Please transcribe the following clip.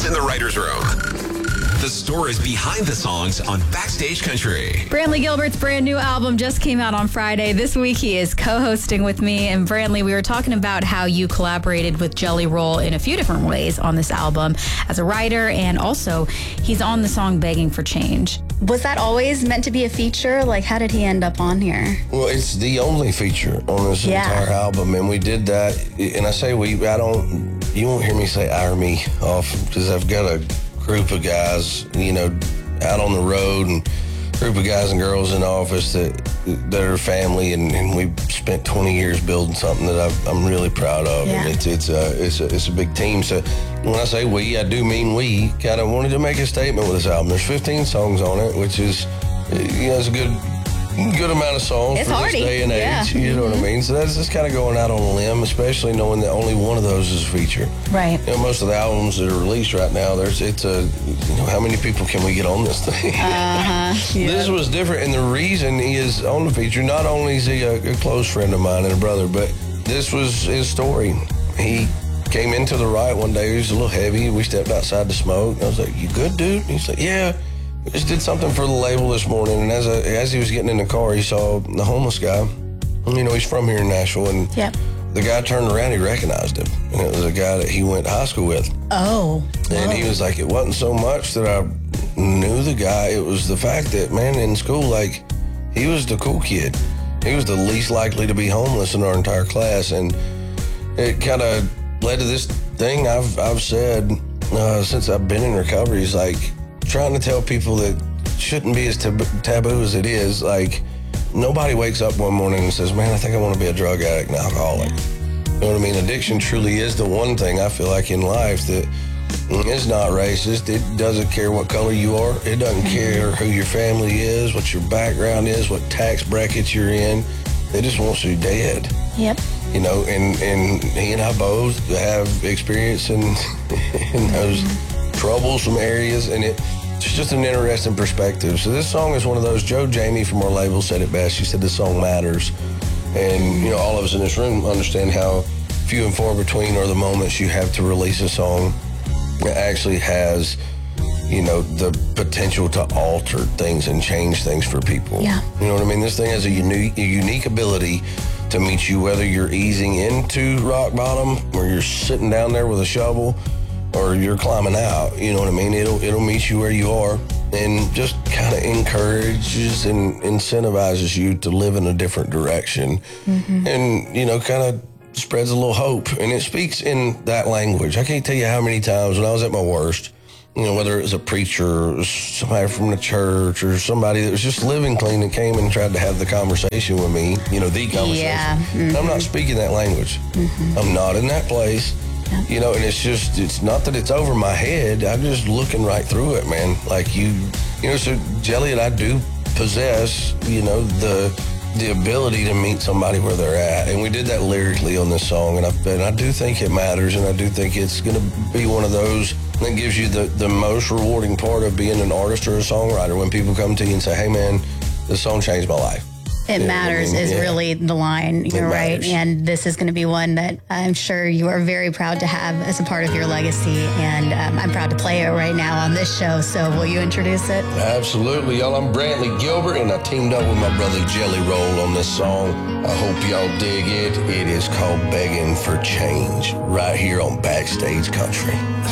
It's in the writer's room. The stories behind the songs on Backstage Country. Brantley Gilbert's brand new album just came out on Friday. This week he is co-hosting with me. And Brantley, we were talking about how you collaborated with Jelly Roll in a few different ways on this album as a writer, and also he's on the song Begging for Change. Was that always meant to be a feature? Like, how did he end up on here? Well, it's the only feature on this entire album, and we did that. And I say you won't hear me say "our me" often because I've got a group of guys, out on the road, and group of guys and girls in the office that are family, and we've spent 20 years building something that I'm really proud of. Yeah. And it's a big team. So when I say we, I do mean we. Kind of wanted to make a statement with this album. There's 15 songs on it, which is, it's a good amount of songs it's for hardy. This day and age. You know what I mean? So that's just kind of going out on a limb, especially knowing that only one of those is a feature. Right. Most of the albums that are released right now, how many people can we get on this thing? Yeah. This was different, and the reason he is on the feature, not only is he a close friend of mine and a brother, but this was his story. He came into the right one day. He was a little heavy. We stepped outside to smoke. I was like, "You good, dude?" He's like, "Yeah. I just did something for the label this morning," and as he was getting in the car, he saw the homeless guy. He's from here in Nashville, and the guy turned around, he recognized him, and it was a guy that he went to high school with. Oh. And he was like, it wasn't so much that I knew the guy, it was the fact that, man, in school, he was the cool kid. He was the least likely to be homeless in our entire class, and it kind of led to this thing I've said since I've been in recovery, is trying to tell people that shouldn't be as taboo as it is. Nobody wakes up one morning and says, "Man, I think I want to be a drug addict and alcoholic." You know what I mean? Addiction truly is the one thing I feel like in life that is not racist. It doesn't care what color you are. It doesn't care who your family is, what your background is, what tax brackets you're in. They just want you dead. Yep. And he and I both have experience in those troublesome areas, and it's just an interesting perspective. So this song is one of those. Joe Jamie from our label said it best. She said this song matters, and all of us in this room understand how few and far between are the moments you have to release a song that actually has the potential to alter things and change things for people. Yeah. You know what I mean? This thing has a unique ability to meet you, whether you're easing into rock bottom or you're sitting down there with a shovel or you're climbing out. You know what I mean? It'll meet you where you are, and just kind of encourages and incentivizes you to live in a different direction. And kind of spreads a little hope, and it speaks in that language. I can't tell you how many times when I was at my worst, whether it was a preacher or somebody from the church or somebody that was just living clean that came and tried to have the conversation with me, the conversation. Yeah. I'm not speaking that language. I'm not in that place. And it's not that it's over my head. I'm just looking right through it, man. So Jelly and I do possess, the ability to meet somebody where they're at. And we did that lyrically on this song. And I do think it matters. And I do think it's going to be one of those that gives you the most rewarding part of being an artist or a songwriter, when people come to you and say, "Hey, man, this song changed my life." It matters is really the line. You're right. And this is going to be one that I'm sure you are very proud to have as a part of your legacy. And I'm proud to play it right now on this show. So will you introduce it? Absolutely, y'all. I'm Brantley Gilbert, and I teamed up with my brother Jelly Roll on this song. I hope y'all dig it. It is called Begging for Change, right here on Backstage Country.